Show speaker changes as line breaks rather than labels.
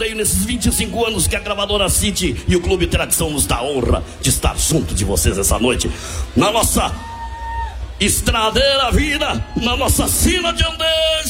creio nesses 25 anos que a gravadora City e o Clube Tradição nos dá a honra de estar junto de vocês essa noite. Na nossa estradeira vida, na nossa sina de andeiro.